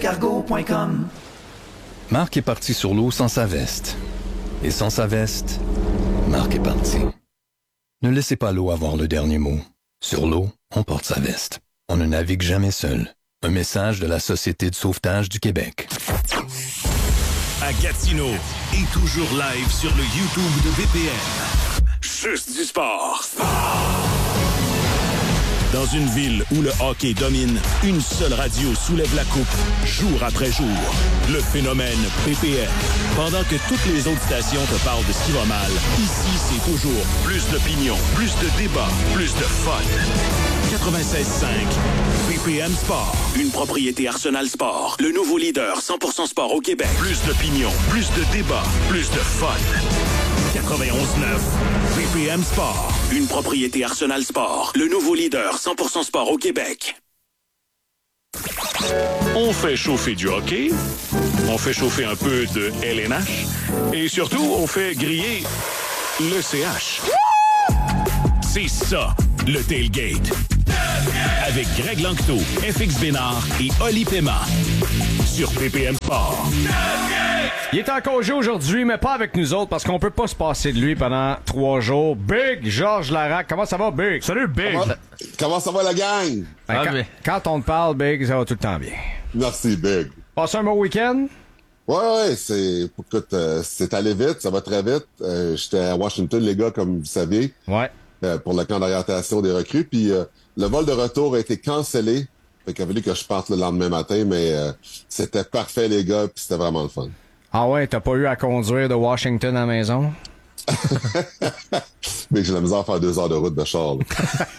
Cargo.com. Marc est parti sur l'eau sans sa veste. Et sans sa veste, Marc est parti. Ne laissez pas l'eau avoir le dernier mot. Sur l'eau, on porte sa veste. On ne navigue jamais seul. Un message de la Société de sauvetage du Québec. À Gatineau et toujours live sur le YouTube de BPM. Juste du sport. Dans une ville où le hockey domine, une seule radio soulève la coupe, jour après jour. Le phénomène PPM. Pendant que toutes les autres stations te parlent de ce qui va mal, ici, c'est toujours plus d'opinion, plus de débat, plus de fun. 96.5, PPM Sport. Une propriété Arsenal Sport. Le nouveau leader 100% sport au Québec. Plus d'opinion, plus de débat, plus de fun. 91.9, PPM Sport. Une propriété Arsenal Sport. Le nouveau leader 100% sport au Québec. On fait chauffer du hockey. On fait chauffer un peu de LNH. Et surtout, on fait griller le CH. C'est ça, le tailgate. Avec Greg Lanctot, FX Bénard et Oli Pema. Sur PPM Sport. Il est en congé aujourd'hui, mais pas avec nous autres, parce qu'on peut pas se passer de lui pendant 3 jours. Big Georges Larac, comment ça va, Big? Salut, Big! Comment ça va, la gang? Quand on te parle, Big, ça va tout le temps bien. Merci, Big. Passez un bon week-end? Ouais, écoute, c'est allé vite, ça va très vite. J'étais à Washington, les gars, comme vous savez. Ouais. Pour le camp d'orientation des recrues, puis le vol de retour a été cancellé. Fait qu'il a fallu que je parte le lendemain matin, mais c'était parfait, les gars, puis c'était vraiment le fun. Ah ouais, t'as pas eu à conduire de Washington à la maison? Mais j'ai la misère à faire 2 heures de route de char, là.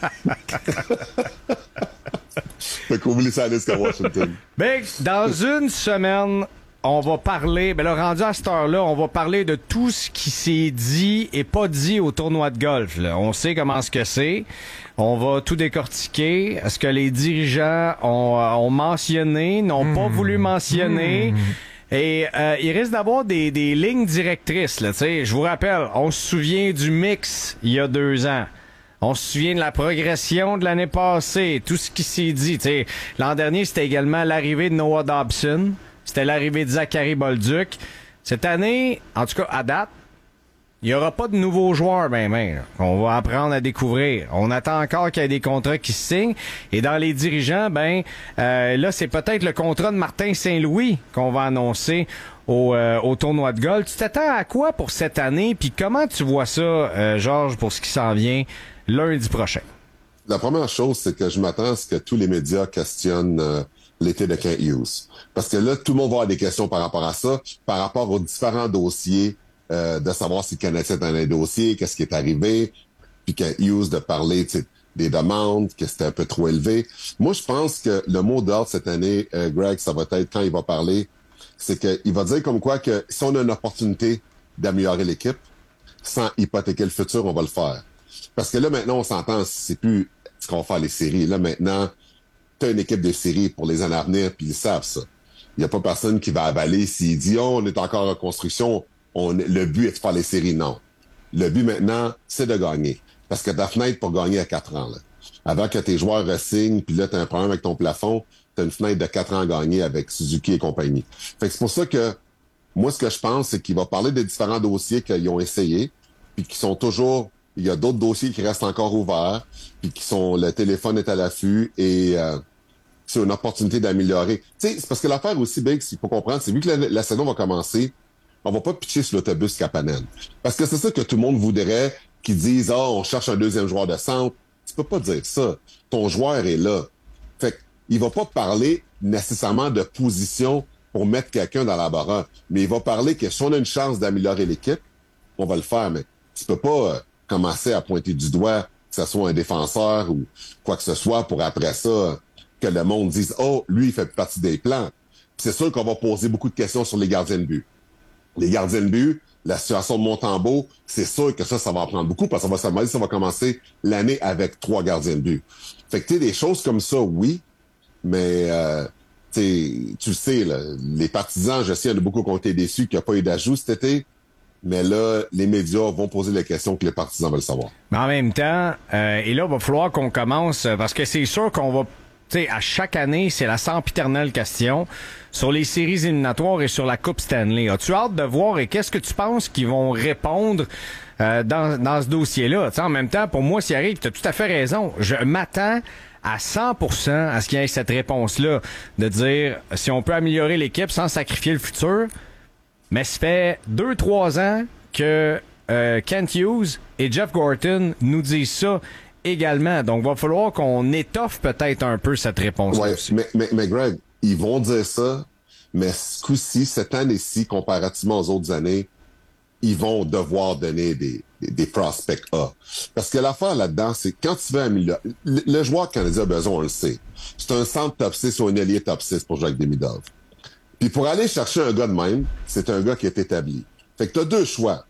Fait qu'oublie ça jusqu'à Washington. Big, dans une semaine, on va parler, ben là, rendu à cette heure-là, on va parler de tout ce qui s'est dit et pas dit au tournoi de golf, là. On sait comment ce que c'est. On va tout décortiquer. Ce que les dirigeants ont mentionné, n'ont pas voulu mentionner. Et il risque d'avoir des lignes directrices, là, tu sais. Je vous rappelle, on se souvient du mix il y a 2 ans. On se souvient de la progression de l'année passée, tout ce qui s'est dit, tu sais. L'an dernier, c'était également l'arrivée de Noah Dobson. C'était l'arrivée de Zachary Bolduc. Cette année, en tout cas à date, il n'y aura pas de nouveaux joueurs, on va apprendre à découvrir. On attend encore qu'il y ait des contrats qui se signent. Et dans les dirigeants, là, c'est peut-être le contrat de Martin Saint-Louis qu'on va annoncer au tournoi de golf. Tu t'attends à quoi pour cette année? Puis comment tu vois ça, Georges, pour ce qui s'en vient lundi prochain? La première chose, c'est que je m'attends à ce que tous les médias questionnent l'été de Kent Hughes. Parce que là, tout le monde va avoir des questions par rapport à ça, par rapport aux différents dossiers, de savoir s'il connaissait dans les dossiers, qu'est-ce qui est arrivé, puis Kent Hughes de parler des demandes, que c'était un peu trop élevé. Moi, je pense que le mot d'ordre cette année, Greg, ça va être quand il va parler, c'est qu'il va dire comme quoi que si on a une opportunité d'améliorer l'équipe, sans hypothéquer le futur, on va le faire. Parce que là, maintenant, on s'entend, c'est plus ce qu'on va faire les séries. Là, maintenant, t'as une équipe de séries pour les années à venir, puis ils savent ça. Il n'y a pas personne qui va avaler s'il dit « Oh, on est encore en reconstruction, le but est de faire les séries. » Non. Le but maintenant, c'est de gagner. Parce que ta fenêtre pour gagner à 4 ans. Là. Avant que tes joueurs re-signent, puis là, t'as un problème avec ton plafond, t'as une fenêtre de 4 ans à gagner avec Suzuki et compagnie. Fait que c'est pour ça que moi, ce que je pense, c'est qu'il va parler des différents dossiers qu'ils ont essayés, puis qui sont toujours... Il y a d'autres dossiers qui restent encore ouverts, puis qui sont... Le téléphone est à l'affût, et... c'est une opportunité d'améliorer. Tu sais, c'est parce que l'affaire aussi, Big, il faut comprendre, c'est vu que la saison va commencer, on va pas pitcher sur l'autobus Kapanen. Parce que c'est ça que tout le monde voudrait, qu'ils disent « Ah, on cherche un deuxième joueur de centre. » Tu peux pas dire ça. Ton joueur est là. Fait qu'il va pas parler nécessairement de position pour mettre quelqu'un dans la barre. Mais il va parler que si on a une chance d'améliorer l'équipe, on va le faire. Mais tu peux pas commencer à pointer du doigt que ce soit un défenseur ou quoi que ce soit pour après ça... que le monde dise « Oh, lui, il fait partie des plans. » C'est sûr qu'on va poser beaucoup de questions sur les gardiens de but. Les gardiens de but, la situation de Montembeault, c'est sûr que ça va en prendre beaucoup parce qu'on va se demander si ça va commencer l'année avec 3 gardiens de but. Fait que tu sais, des choses comme ça, oui, mais tu sais, là, les partisans, je sais, il y en a beaucoup qui ont été déçus qu'il n'y a pas eu d'ajout cet été. Mais là, les médias vont poser les questions que les partisans veulent savoir. Mais en même temps, et là, il va falloir qu'on commence, parce que c'est sûr qu'on va Tu sais, à chaque année, c'est la sempiternelle question sur les séries éliminatoires et sur la Coupe Stanley. As-tu hâte de voir et qu'est-ce que tu penses qu'ils vont répondre dans ce dossier-là? T'sais, en même temps, pour moi, s'il arrive, tu as tout à fait raison. Je m'attends à 100% à ce qu'il y ait cette réponse-là, de dire si on peut améliorer l'équipe sans sacrifier le futur. Mais ça fait 2-3 ans que Kent Hughes et Jeff Gorton nous disent ça également. Donc, il va falloir qu'on étoffe peut-être un peu cette réponse-là ouais, aussi. Mais Greg, ils vont dire ça, mais ce coup-ci, cette année-ci, comparativement aux autres années, ils vont devoir donner des prospects A. Parce que l'affaire là-dedans, c'est quand tu veux améliorer... Le joueur canadien a besoin, on le sait. C'est un centre top 6 ou un ailier top 6 pour jouer avec Demidov. Puis pour aller chercher un gars de même, c'est un gars qui est établi. Fait que tu as deux choix.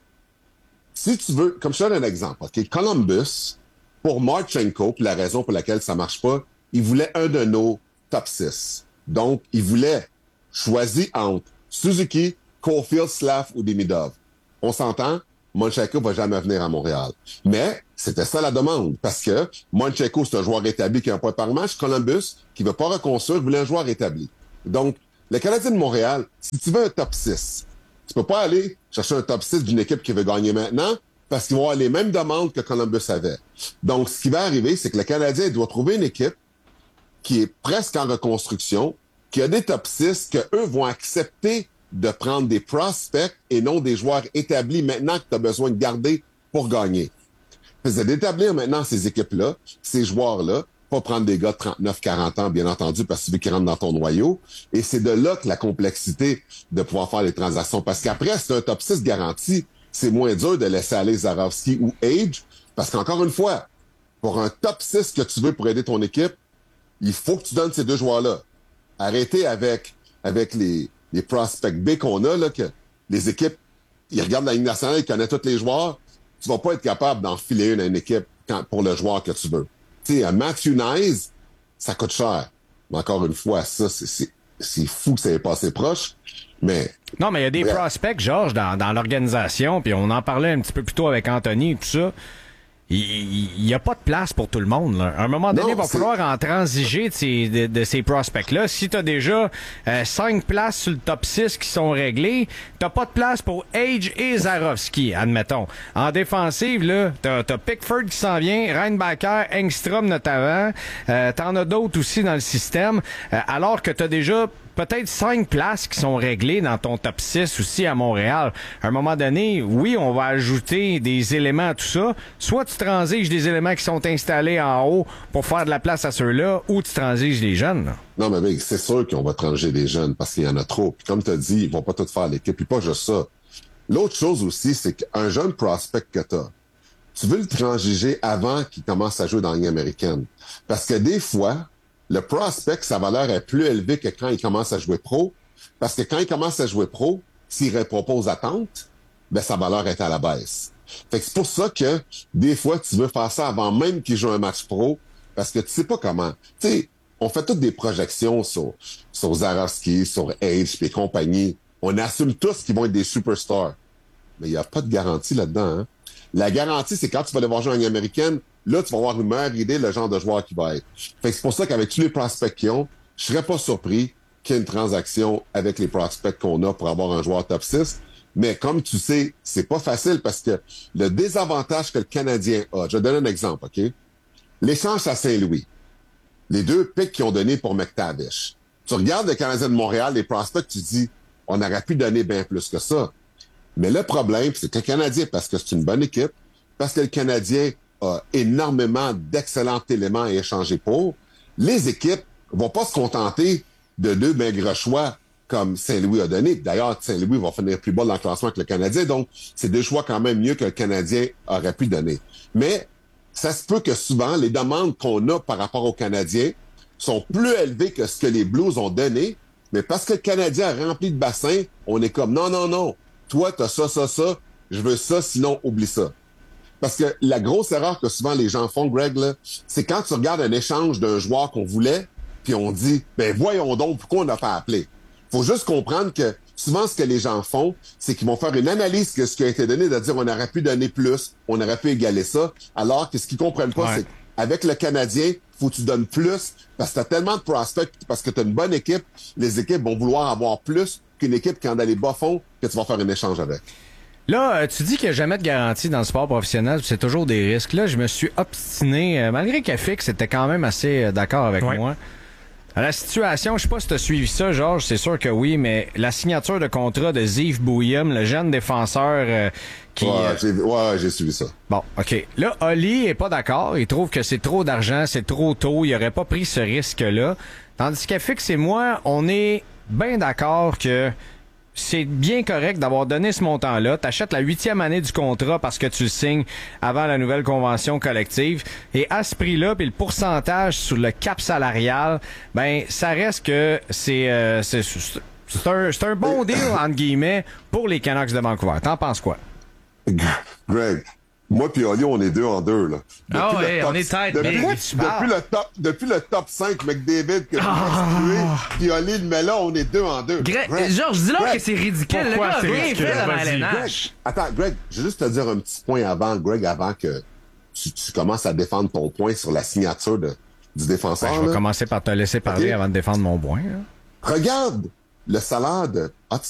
Si tu veux, comme je te donne un exemple, OK, Columbus, pour Marchenko, puis la raison pour laquelle ça marche pas, il voulait un de nos top 6. Donc, il voulait choisir entre Suzuki, Caulfield, Slav ou Demidov. On s'entend, Marchenko va jamais venir à Montréal. Mais c'était ça la demande, parce que Marchenko, c'est un joueur établi qui a un point par match. Columbus, qui veut pas reconstruire, voulait un joueur établi. Donc, le Canadien de Montréal, si tu veux un top 6, tu peux pas aller chercher un top 6 d'une équipe qui veut gagner maintenant, parce qu'ils vont avoir les mêmes demandes que Columbus avait. Donc, ce qui va arriver, c'est que le Canadien doit trouver une équipe qui est presque en reconstruction, qui a des top 6, que eux vont accepter de prendre des prospects et non des joueurs établis maintenant que tu as besoin de garder pour gagner. C'est d'établir maintenant ces équipes-là, ces joueurs-là, pas prendre des gars de 39-40 ans, bien entendu, parce que tu veux qu'ils rentrent dans ton noyau. Et c'est de là que la complexité de pouvoir faire les transactions. Parce qu'après, c'est un top 6 garanti. C'est moins dur de laisser aller Zarovski ou Age, parce qu'encore une fois, pour un top 6 que tu veux pour aider ton équipe, il faut que tu donnes ces deux joueurs-là. Arrêtez avec les prospects B qu'on a, là, que les équipes, ils regardent la Ligue nationale, ils connaissent tous les joueurs. Tu vas pas être capable d'en filer une à une équipe pour le joueur que tu veux. Tu sais, un Matthew Knies, ça coûte cher. Mais encore une fois, ça, c'est fou que ça ait passé proche. Mais non, mais il y a des prospects, Georges, dans l'organisation, puis on en parlait un petit peu plus tôt avec Anthony et tout ça. Il n'y a pas de place pour tout le monde, là. À un moment donné, il va falloir en transiger de ces prospects-là. Si tu as déjà 5 places sur le top 6 qui sont réglées, t'as pas de place pour Age et Zarovski, admettons. En défensive, là, t'as Pickford qui s'en vient, Reinbacher, Engstrom notamment. T'en as d'autres aussi dans le système. Alors que t'as déjà peut-être 5 places qui sont réglées dans ton top 6 aussi à Montréal. À un moment donné, oui, on va ajouter des éléments à tout ça. Soit tu transiges des éléments qui sont installés en haut pour faire de la place à ceux-là, ou tu transiges les jeunes, là. Non, mais c'est sûr qu'on va transiger des jeunes parce qu'il y en a trop. Puis comme tu as dit, ils vont pas tout faire l'équipe. Puis pas juste ça. L'autre chose aussi, c'est qu'un jeune prospect que tu as, tu veux le transiger avant qu'il commence à jouer dans la Ligue américaine. Parce que des fois, le prospect, sa valeur est plus élevée que quand il commence à jouer pro. Parce que quand il commence à jouer pro, s'il répond pas aux attentes, ben sa valeur est à la baisse. Fait que c'est pour ça que des fois, tu veux faire ça avant même qu'il joue un match pro, parce que tu sais pas comment. Tu sais, on fait toutes des projections sur Zarovski, sur Age et compagnie. On assume tous qu'ils vont être des superstars. Mais il n'y a pas de garantie là-dedans, hein. La garantie, c'est quand tu vas devoir jouer en Ligue américaine, là, tu vas avoir une meilleure idée le genre de joueur qui va être. Fait que c'est pour ça qu'avec tous les prospects qu'ils ont, je serais pas surpris qu'il y ait une transaction avec les prospects qu'on a pour avoir un joueur top 6. Mais comme tu sais, c'est pas facile parce que le désavantage que le Canadien a, je vais donner un exemple, OK? L'échange à Saint-Louis. Les 2 picks qu'ils ont donné pour McTavish. Tu regardes le Canadien de Montréal, les prospects, tu dis, on aurait pu donner bien plus que ça. Mais le problème, c'est que le Canadien, parce que c'est une bonne équipe, parce que le Canadien a énormément d'excellents éléments à échanger pour, les équipes vont pas se contenter de 2 maigres choix comme Saint-Louis a donné. D'ailleurs, Saint-Louis va finir plus bas dans le classement que le Canadien, donc c'est 2 choix quand même mieux que le Canadien aurait pu donner. Mais ça se peut que souvent, les demandes qu'on a par rapport aux Canadiens sont plus élevées que ce que les Blues ont donné, mais parce que le Canadien a rempli de bassin, on est comme non. Toi, t'as ça, je veux ça, sinon oublie ça. Parce que la grosse erreur que souvent les gens font, Greg, là, c'est quand tu regardes un échange d'un joueur qu'on voulait, puis on dit, ben voyons donc, pourquoi on n'a pas appelé? Faut juste comprendre que souvent ce que les gens font, c'est qu'ils vont faire une analyse de ce qui a été donné, de dire on aurait pu donner plus, on aurait pu égaler ça, alors que ce qu'ils comprennent pas, c'est avec le Canadien, faut que tu donnes plus parce que t'as tellement de prospects, parce que t'as une bonne équipe. Les équipes vont vouloir avoir plus qu'une équipe qui en a les bas fonds que tu vas faire un échange avec. Là, tu dis qu'il n'y a jamais de garantie dans le sport professionnel, c'est toujours des risques. Là, je me suis obstiné, malgré qu'Afix était quand même assez d'accord avec moi. La situation, je sais pas si tu as suivi ça, Georges, c'est sûr que oui, mais la signature de contrat de Ziv Bouillum, le jeune défenseur qui... J'ai suivi ça. Bon, OK. Là, Oli est pas d'accord. Il trouve que c'est trop d'argent, c'est trop tôt. Il aurait pas pris ce risque-là. Tandis qu'Afix et moi, on est bien d'accord que c'est bien correct d'avoir donné ce montant-là. T'achètes la 8e année du contrat parce que tu le signes avant la nouvelle convention collective. Et à ce prix-là, puis le pourcentage sur le cap salarial, ben ça reste que c'est un bon deal, entre guillemets, pour les Canucks de Vancouver. T'en penses quoi? Greg, moi puis Oli, on est 2-2, là. On est tête. Depuis le top 5 McDavid que j'ai distribué, puis Oli le met là, on est 2-2. Georges, dis-leur que c'est ridicule. Le gars a rien fait dans la LNH. Attends, Greg, je vais juste te dire un petit point avant, Greg, avant que tu commences à défendre ton point sur la signature du défenseur. Je vais commencer par te laisser parler avant de défendre mon point. Là. Regarde le salaire de